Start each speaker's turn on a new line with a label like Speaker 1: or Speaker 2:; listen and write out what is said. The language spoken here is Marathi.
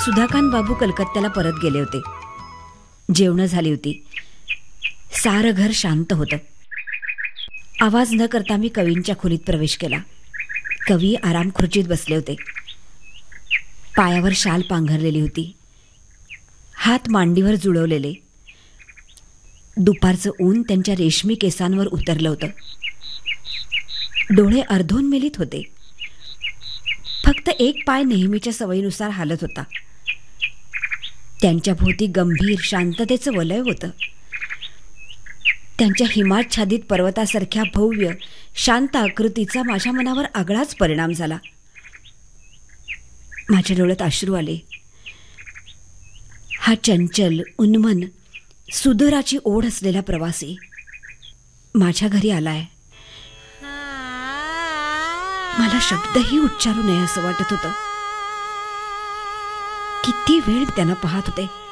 Speaker 1: सुधाकांत बाबू कलकत्त्याला परत गेले होते. जेवणं झाली होती. सारं घर शांत होतं. आवाज न करता मी कवींच्या खोलीत प्रवेश केला. कवी आराम खुर्चीत बसले होते. पायावर शाल पांघरलेली होती. हात मांडीवर जुळवलेले. दुपारचं ऊन त्यांच्या रेशमी केसांवर उतरलं होतं. डोळे अर्धोन्मिलित होते. फक्त एक पाय नेहमीच्या सवयीनुसार हालत होता. त्यांच्या भोवती गंभीर शांततेचं वलय होतं. त्यांच्या हिमाच्छादित पर्वतासारख्या भव्य शांत आकृतीचा माझ्या मनावर आगळाच परिणाम झाला. माझ्या डोळ्यात अश्रू आले. हा चंचल, उन्मन, सुदूराची ओढ असलेला प्रवासी माझ्या घरी आलाय. मला शब्दही उच्चारू नये असं वाटत होतं. किती वेळ त्यांना पाहत होते.